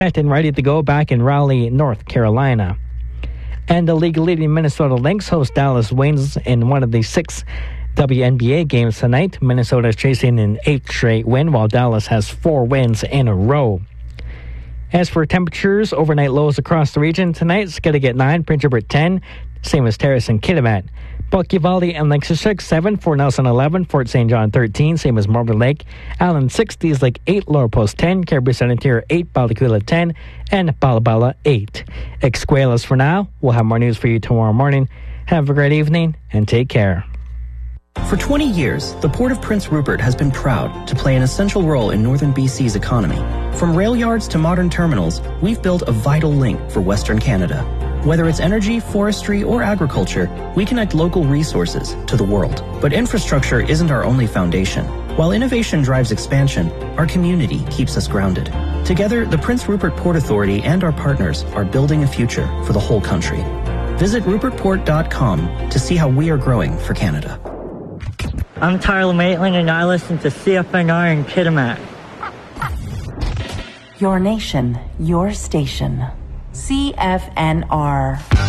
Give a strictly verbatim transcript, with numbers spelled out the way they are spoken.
and ready to go back in Raleigh, North Carolina. And the league-leading Minnesota Lynx host Dallas Wings in one of the six W N B A games tonight. Minnesota is chasing an eighth straight win, while Dallas has four wins in a row. As for temperatures, overnight lows across the region tonight, Skidegate nine, Prince Rupert ten, same as Terrace and Kitimat. Buck Uvalde and Lake Shuswap seven, Fort Nelson eleven, Fort Saint John thirteen, same as Marble Lake. Allen six, Dees Lake eight, Lower Post ten, Caribou Sun Interior eight, Balaquila ten, and Balabala eight. Escuelas for now. We'll have more news for you tomorrow morning. Have a great evening and take care. For twenty years, the Port of Prince Rupert has been proud to play an essential role in northern B C's economy. From rail yards to modern terminals, we've built a vital link for Western Canada. Whether it's energy, forestry, or agriculture, we connect local resources to the world. But infrastructure isn't our only foundation. While innovation drives expansion, our community keeps us grounded. Together, the Prince Rupert Port Authority and our partners are building a future for the whole country. Visit rupert port dot com to see how we are growing for Canada. I'm Tyler Maitland, and I listen to C F N R in Kitimat. Your nation, your station. C F N R.